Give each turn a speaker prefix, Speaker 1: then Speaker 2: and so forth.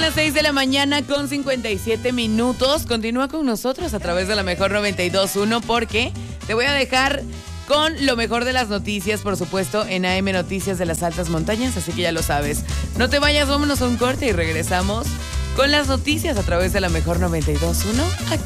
Speaker 1: las 6 de la mañana con 57 minutos. Continúa con nosotros a través de la mejor 92.1 porque te voy a dejar con lo mejor de las noticias, por supuesto, en AM Noticias de las Altas Montañas, así que ya lo sabes. No te vayas, vámonos a un corte y regresamos con las noticias a través de la mejor 92.1 aquí.